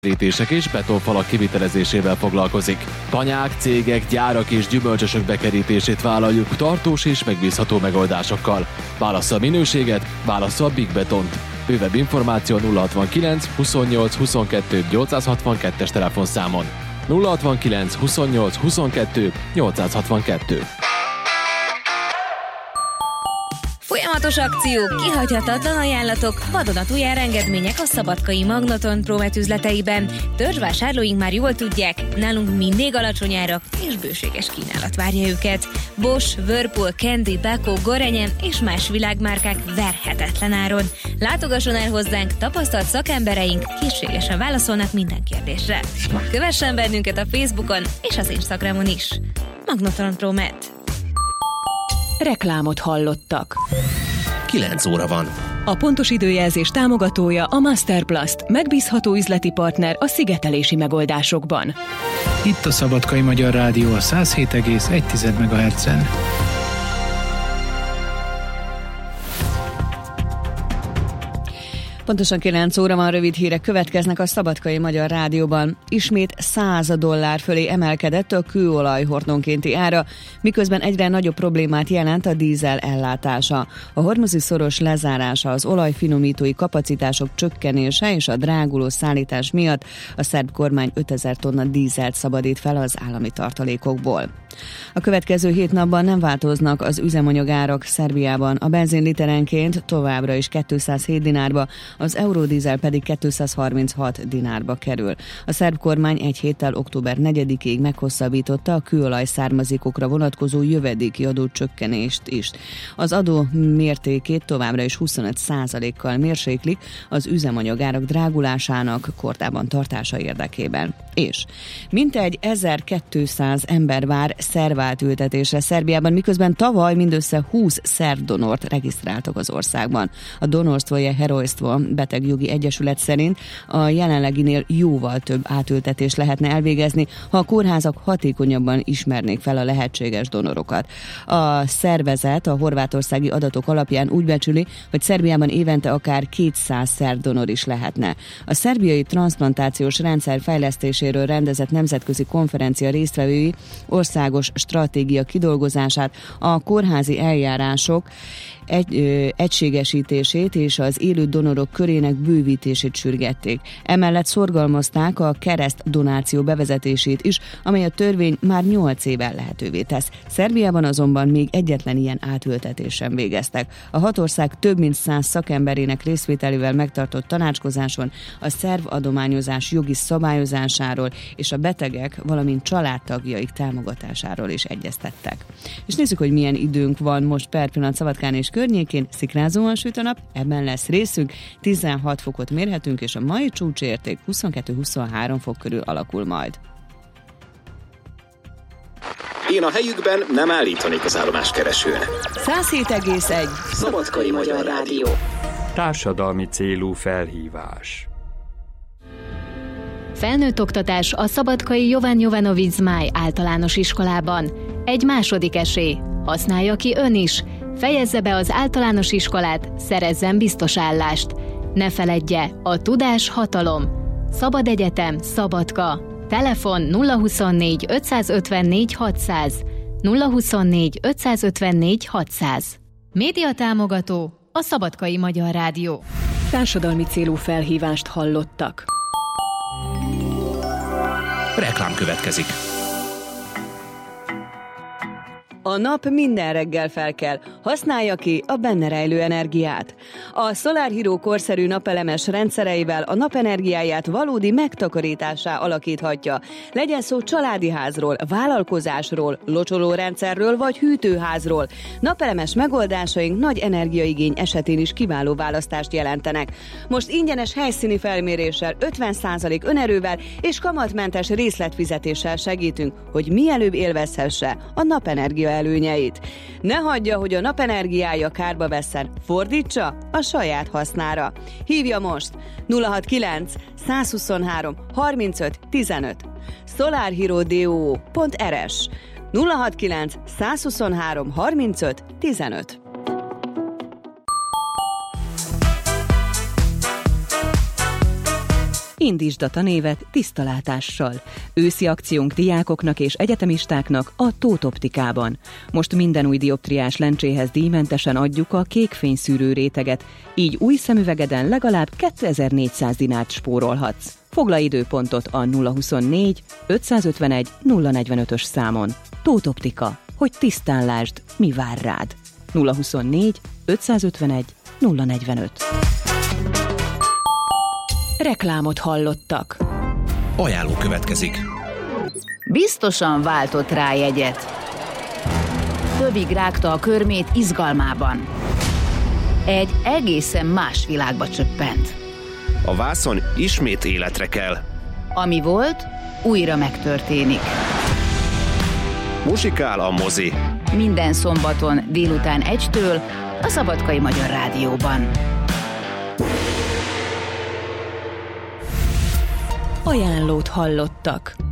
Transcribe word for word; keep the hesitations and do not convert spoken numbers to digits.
kerítések és betonfalak kivitelezésével foglalkozik. Tanyák, cégek, gyárak és gyümölcsösök bekerítését vállaljuk tartós és megbízható megoldásokkal. Válassza a minőséget, válassza a Big Betont. Bővebb információ nulla hatvankilenc huszonnyolc huszonkettő nyolcszázhatvankettes telefonszámon. nulla hatvankilenc huszonnyolc huszonkettő nyolcszázhatvankettő. Folyamatos akciók, kihagyhatatlan ajánlatok, vadonatúj árengedmények a Szabadkai Magnoton Promet üzleteiben. Törzsvásárlóink már jól tudják, nálunk mindig alacsony árak és bőséges kínálat várja őket. Bosch, Whirlpool, Candy, Beko, Gorenje és más világmárkák verhetetlen áron. Látogasson el hozzánk, tapasztalt szakembereink készségesen válaszolnak minden kérdésre. Kövessen bennünket a Facebookon és az Instagramon is. Magnoton Promet. Reklámot hallottak. kilenc óra van. A pontos időjelzés támogatója a Masterplast, megbízható üzleti partner a szigetelési megoldásokban. Itt a Szabadkai Magyar Rádió a száz hét egész egy megahertzen. Pontosan kilenc óra van, rövid hírek következnek a Szabadkai Magyar Rádióban. Ismét száz dollár fölé emelkedett a kőolaj hordonkénti ára, miközben egyre nagyobb problémát jelent a dízel ellátása. A hormuzi szoros lezárása, az olajfinomítói kapacitások csökkenése és a dráguló szállítás miatt a szerb kormány ötezer tonna dízelt szabadít fel az állami tartalékokból. A következő hét napban nem változnak az üzemanyagárak Szerbiában. A benzin literenként továbbra is kétszázhét dinárba, az eurodízel pedig kétszázharminchat dinárba kerül. A szerb kormány egy héttel október negyedikéig meghosszabbította a kőolaj származékokra vonatkozó jövedéki adó csökkenést is. Az adó mértékét továbbra is huszonöt százalékkal mérséklik az üzemanyagárak drágulásának kordában tartása érdekében. És mintegy ezerkétszáz ember vár szervátültetésre Szerbiában, miközben tavaly mindössze húsz szervdonort regisztráltak az országban. A Donorstvoje Herojstvo betegjogi egyesület szerint a jelenleginél jóval több átültetést lehetne elvégezni, ha a kórházak hatékonyabban ismernék fel a lehetséges donorokat. A szervezet a horvátországi adatok alapján úgy becsüli, hogy Szerbiában évente akár kétszáz szervdonor is lehetne. A szerbiai transzplantációs rendszer fejlesztéséről rendezett nemzetközi konferencia résztvevői országos stratégia kidolgozását, a kórházi eljárások egy, ö, egységesítését és az élő donorok körének bővítését sürgették. Emellett szorgalmazták a kereszt donáció bevezetését is, amely a törvény már nyolc éve lehetővé tesz. Szerbiában azonban még egyetlen ilyen átültetés sem végeztek. A hat ország több mint száz szakemberének részvételével megtartott tanácskozáson a szerv adományozás jogi szabályozásáról és a betegek, valamint családtagjaik támogatásáról is egyeztettek. És nézzük, hogy milyen időnk van most per pillanat Szabadkán és környékén. Szikrázóan süt a nap, ebben lesz részünk, tizenhat fokot mérhetünk, és a mai csúcsérték huszonkettő-huszonhárom fok körül alakul majd. Én a helyükben nem állítanék az állomáskeresőnek. száz hét egész egy Szabadkai Magyar Rádió. Társadalmi célú felhívás. Felnőtt oktatás a Szabadkai Jovan Jovanovic Zmáj általános iskolában. Egy második esély. Használja ki ön is. Fejezze be az általános iskolát, szerezzen biztos állást. Ne feledje, a tudás hatalom. Szabad Egyetem, Szabadka. Telefon nulla huszonnégy ötszázötvennégy hatszáz. nulla huszonnégy ötszázötvennégy hatszáz. Média támogató a Szabadkai Magyar Rádió. Társadalmi célú felhívást hallottak. Reklám következik. A nap minden reggel felkel, használja ki a benne rejlő energiát. A Solar Hero korszerű napelemes rendszereivel a napenergiáját valódi megtakarítássá alakíthatja. Legyen szó családi házról, vállalkozásról, locsolórendszerről vagy hűtőházról. Napelemes megoldásaink nagy energiaigény esetén is kiváló választást jelentenek. Most ingyenes helyszíni felméréssel, ötven százalék önerővel és kamatmentes részletfizetéssel segítünk, hogy mielőbb élvezhesse a napenergia előnyeit. Ne hagyja, hogy a napenergiája kárba vesszen, fordítsa a saját hasznára. Hívja most nulla hatvankilenc százhuszonhárom harmincöt tizenöt solarhero pont rs nulla hatvankilenc százhuszonhárom harmincöt tizenöt. Indítsd a tanévet tiszta látással. Őszi akciónk diákoknak és egyetemistáknak a Tóth Optikában. Most minden új dioptriás lencséhez díjmentesen adjuk a kékfényszűrő réteget, így új szemüvegeden legalább kétezer-négyszáz dinárt spórolhatsz. Foglalj időpontot a nulla huszonnégy ötszázötvenegy nulla negyvenötös számon. Tóth Optika, hogy tisztán lásd, mi vár rád. nulla huszonnégy ötszázötvenegy nulla negyvenöt. Reklámot hallottak. Ajánló következik. Biztosan váltott rá jegyet. Tövig rágta a körmét izgalmában. Egy egészen más világba csöppent. A vászon ismét életre kell. Ami volt, újra megtörténik. Musikál a mozi. Minden szombaton délután egytől a Szabadkai Magyar Rádióban. Ajánlót hallottak.